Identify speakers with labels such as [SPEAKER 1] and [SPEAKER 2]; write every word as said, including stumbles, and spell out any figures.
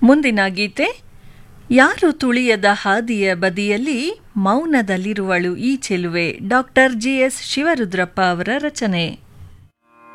[SPEAKER 1] ಮುಂದಿನ ಗೀತೆ ಯಾರು ತುಳಿಯದ ಹಾದಿಯ ಬದಿಯಲ್ಲಿ ಮೌನದಲ್ಲಿರುವಳು ಈ ಚೆಲುವೆ, ಡಾಕ್ಟರ್ ಜಿ ಎಸ್ ಶಿವರುದ್ರಪ್ಪ ಅವರ ರಚನೆ.